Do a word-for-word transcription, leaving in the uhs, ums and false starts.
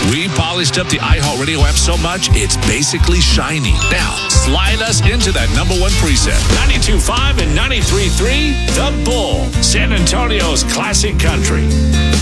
We polished up the iHeartRadio app so much, it's basically shiny. Now, slide us into that number one preset. ninety-two point five and ninety-three point three, The Bull, San Antonio's classic country.